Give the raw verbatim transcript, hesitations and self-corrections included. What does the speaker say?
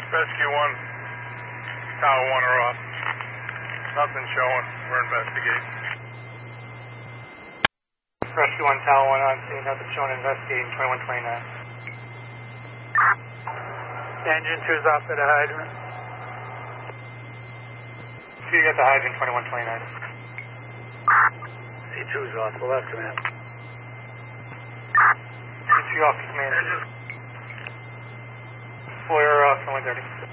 Rescue one, Tower one are off. Nothing showing. We're investigating. Rescue one, Tower one on scene. Nothing showing. Investigating. twenty-one twenty-nine. Engine two's off at the hydrant. Two, you got the hydrant. twenty-one twenty-nine. C two's off the left, command. C two off, command. Four off, twenty-one thirty.